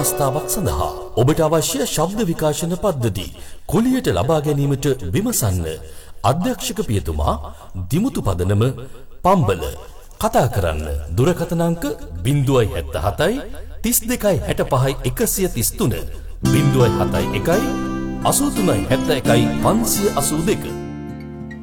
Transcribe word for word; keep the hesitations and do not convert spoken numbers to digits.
අවස්ථාවක් සඳහා ඔබට අවශ්‍ය ශබ්ද විකාශන පද්ධති කුලියට ලබා ගැනීමට විමසන්න. අධ්‍යක්ෂක පියතුමා දිමුතු පදනම පම්බල. කතා කරන්න දුරකථන අංක ज़ीरो सात सात तीस दो साठ पाँच एक सौ तीस तीन ज़ीरो सात एक अस्सी तीन सात एक पाँच अस्सी दो